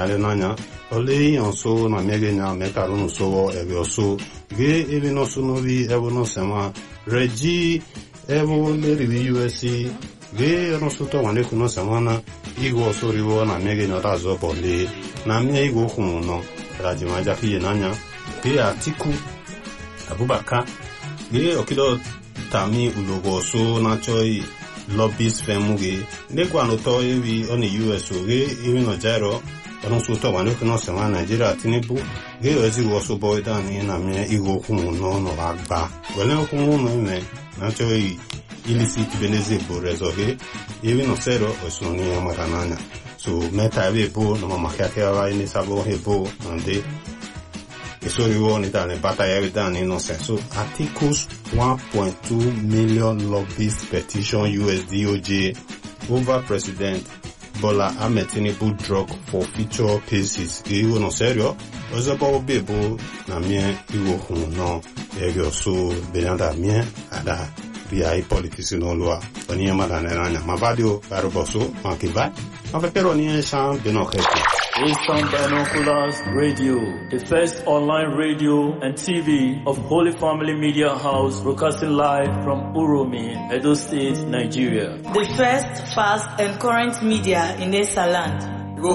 nare nanya ole yonso na mege nya mekaru so ebe so ge ebe no so no bi ebe no sema regi ebe le ri USC ge no so to wane kuno sema na igo so riwo na mege nya ta zo bole na me igo khunu no raji ma ja fi nanya ge Atiku Abubakar ge okido tami ulogo so na choi lobbyist femuge ne kwano to ewi on US oge ewi no jaro ono so to wanu kuno sema Nigeria Tinubu ge ozi wo so boy dan na me igo kumu no no agba wele kumu no me na choi illicit beneze bo rezoge ewi no zero osuni amarananya so meta ebe bo no makake wa ni sabo hebo ande so you want it and battle every time in so articles 1.2 million lobbyist petition USDOJ over President Bola Ahmed Tinubu drug for future cases. You no serio? Was about people na mien iwo no ego so benanda mien ada via politics no loi. Oni amada na nya mabadio baroboso mankiba. Mapepero ni shan benoketo. Wisdom Binoculars Radio, the first online radio and TV of Holy Family Media House, broadcasting live from Uromi, Edo State, Nigeria. The first, fast and current media in Esaland.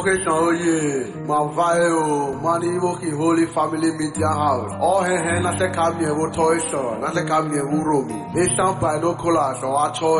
Holy Family Media House. All he na se kamye wo toy store, na se kamye Uromi. Wisdom Binoculars or